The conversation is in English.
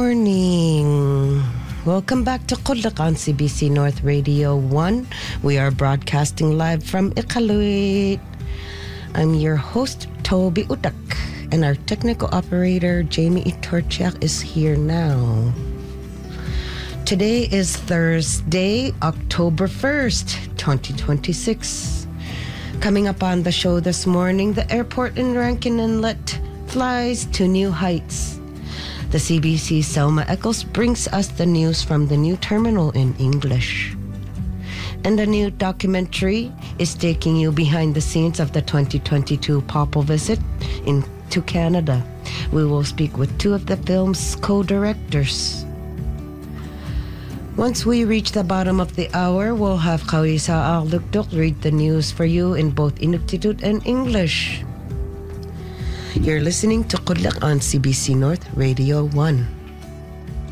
morning. Welcome back to Qudlaq on CBC North Radio 1. We are broadcasting live from Iqaluit. I'm your host, Toby Utak, and our technical operator, Jamie Itorchak, is here now. Today is Thursday, October 1st, 2026. Coming up on the show this morning, the airport in Rankin Inlet flies to new heights. The CBC Selma Eccles brings us the news from the new terminal in English. And a new documentary is taking you behind the scenes of the 2022 Papal visit to Canada. We will speak with two of the film's co-directors. Once we reach the bottom of the hour, we'll have Kawisa Aldukduk read the news for you in both Inuktitut and English. You're listening to Qudlaq on CBC North Radio 1.